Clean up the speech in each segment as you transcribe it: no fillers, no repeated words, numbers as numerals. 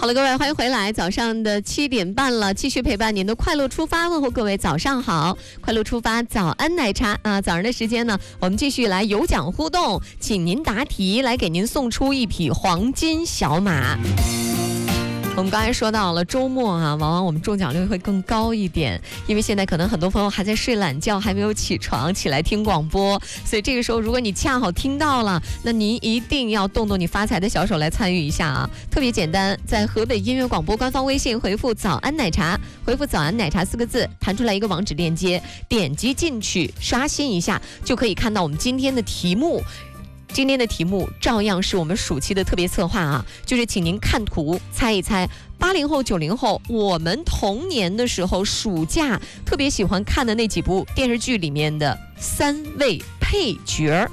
好了，各位，欢迎回来。早上的7点半了，继续陪伴您的快乐出发，问候各位早上好。快乐出发，早安奶茶啊！早上的时间呢，我们继续来有奖互动，请您答题，来给您送出一匹黄金小马。我们刚才说到了周末啊，往往我们中奖率会更高一点，因为现在可能很多朋友还在睡懒觉，还没有起床起来听广播，所以这个时候如果你恰好听到了，那您一定要动动你发财的小手来参与一下啊！特别简单，在河北音乐广播官方微信回复早安奶茶，回复早安奶茶4个字，弹出来一个网址链接，点击进去刷新一下，就可以看到我们今天的题目。今天的题目照样是我们暑期的特别策划啊，就是请您看图猜一猜80后90后我们童年的时候暑假特别喜欢看的那几部电视剧里面的3位配角。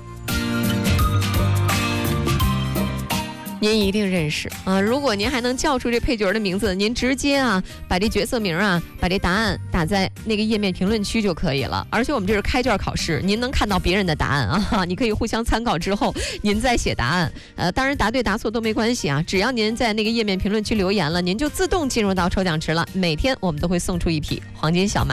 您一定认识啊！如果您还能叫出这配角的名字，您直接啊把这角色名啊，把这答案打在那个页面评论区就可以了。而且我们这是开卷考试，您能看到别人的答案啊，你可以互相参考之后，您再写答案。当然答对答错都没关系啊，只要您在那个页面评论区留言了，您就自动进入到抽奖池了。每天我们都会送出一匹黄金小马。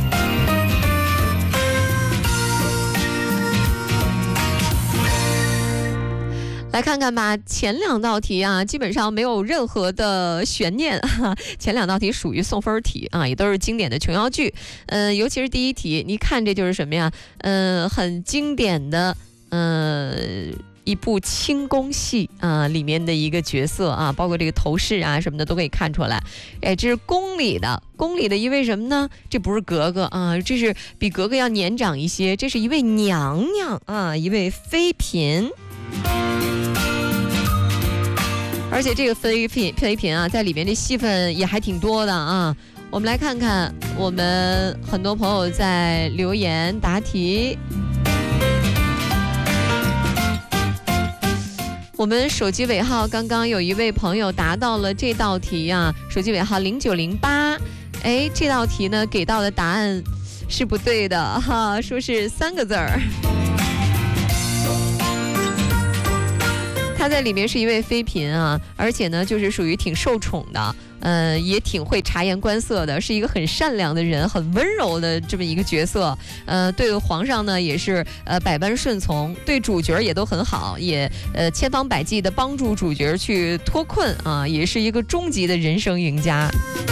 来看看吧，前2道题啊，基本上没有任何的悬念。前2道题属于送分题啊，也都是经典的琼瑶剧。尤其是第一题，你看这就是什么呀？很经典的一部轻功戏啊，里面的一个角色啊，包括这个头饰啊什么的都可以看出来。哎，这是宫里的一位什么呢？这不是格格啊，这是比格格要年长一些，这是一位娘娘啊，一位妃嫔。而且这个妃嫔啊，在里面这戏份也还挺多的啊。我们来看看，我们很多朋友在留言答题。我们手机尾号刚刚有一位朋友答到了这道题啊，手机尾号0908。哎，这道题呢给到的答案是不对的哈，说是3个字儿。她在里面是一位妃嫔啊，而且呢，就是属于挺受宠的，也挺会察言观色的，是一个很善良的人，很温柔的这么一个角色。对皇上呢也是百般顺从，对主角也都很好，也千方百计的帮助主角去脱困啊，也是一个终极的人生赢家。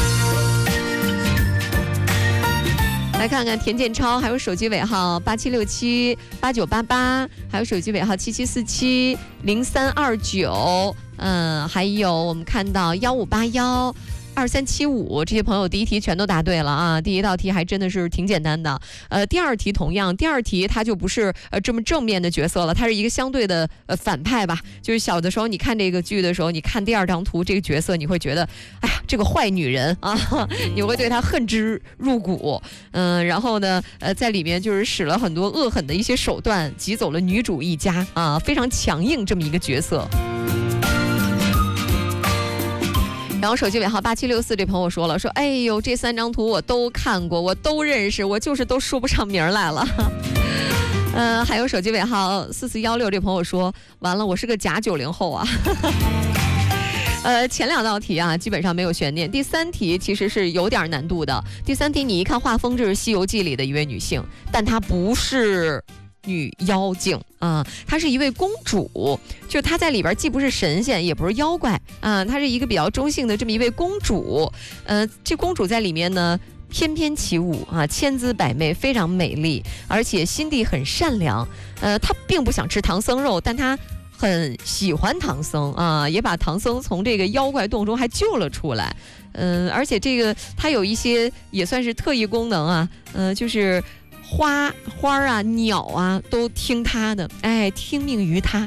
来看看田建超，还有手机尾号87678988，还有手机尾号77470329，还有我们看到15812375，这些朋友第一题全都答对了啊！第一道题还真的是挺简单的。第二题同样，第二题他就不是这么正面的角色了，他是一个相对的反派吧。就是小的时候你看这个剧的时候，你看第2张图这个角色，你会觉得，哎呀，这个坏女人啊，你会对她恨之入骨。然后呢，在里面就是使了很多恶狠的一些手段，挤走了女主一家啊，非常强硬这么一个角色。然后手机尾号8764这朋友说了，说哎呦，这3张图我都看过，我都认识，我就是都说不上名来了。还有手机尾号4416这朋友说，完了，我是个假90后啊。前2道题啊，基本上没有悬念。第3题其实是有点难度的。第3题你一看画风，这是《西游记》里的一位女性，但她不是女妖精啊，她是一位公主，就她在里边既不是神仙，也不是妖怪啊，她是一个比较中性的这么一位公主。这公主在里面呢，翩翩起舞啊，千姿百媚，非常美丽，而且心地很善良。她并不想吃唐僧肉，但她很喜欢唐僧啊，也把唐僧从这个妖怪洞中还救了出来。而且这个她有一些也算是特异功能啊，就是花啊、鸟啊都听她的，哎，听命于她。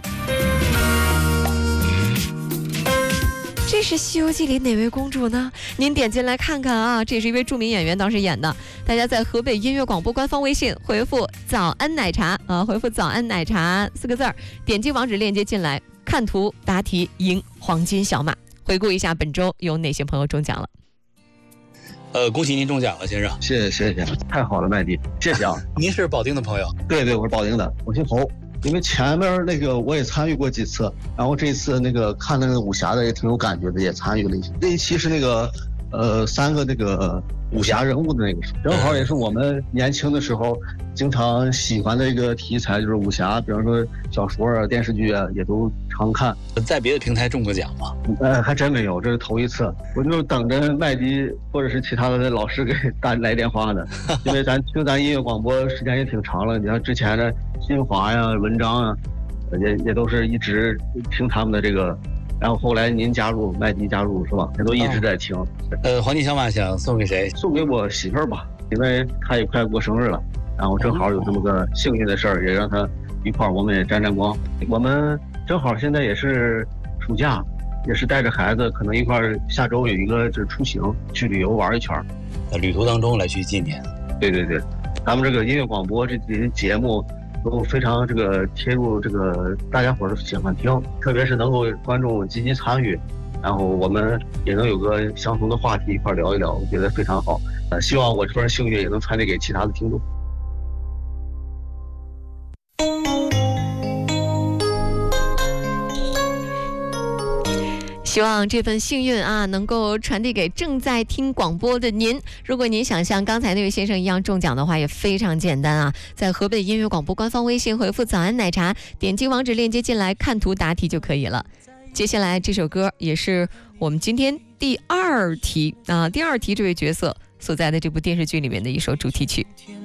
这是《西游记》里哪位公主呢？您点进来看看啊，这是一位著名演员当时演的。大家在河北音乐广播官方微信回复早安奶茶啊，回复早安奶茶4个字儿，点击网址链接进来，看图答题赢黄金小马。回顾一下本周有哪些朋友中奖了。 恭喜您中奖了，先生。 谢谢，太好了，麦迪，谢谢啊。 您是保定的朋友？ 对，我是保定的，我姓侯。 因为前面那个我也参与过几次，然后这一次那个看那个武侠的也挺有感觉的，也参与了一些。这一期是那个3个那个武侠人物的那个，正好也是我们年轻的时候经常喜欢的一个题材，就是武侠，比方说小说啊、电视剧啊，也都常看。 在别的平台中过奖吗？ 还真没有，这是头一次。我就等着麦迪或者是其他的老师给来电话呢，因为咱听咱音乐广播时间也挺长了。你像之前的新华呀、文章啊，也都是一直听他们的这个。然后后来您加入，麦迪加入是吧？也都一直在听。 黄金小马想送给谁？ 送给我媳妇儿吧，因为她也快过生日了，然后正好有这么个幸运的事儿，也让她一块儿，我们也沾沾光。我们正好现在也是暑假，也是带着孩子，可能一块儿下周有一个就是出行去旅游玩一圈， 在旅途当中来去纪念。 对，咱们这个音乐广播这些节目都非常这个贴入这个大家伙儿喜欢听，特别是能够观众积极参与，然后我们也能有个相同的话题一块聊一聊，我觉得非常好。希望我这份幸运也能传递给其他的听众。 希望这份幸运啊，能够传递给正在听广播的您。如果您想像刚才那位先生一样中奖的话，也非常简单啊，在河北音乐广播官方微信回复早安奶茶，点击网址链接进来看图答题就可以了。接下来这首歌也是我们今天第二题啊，第二题这位角色所在的这部电视剧里面的一首主题曲。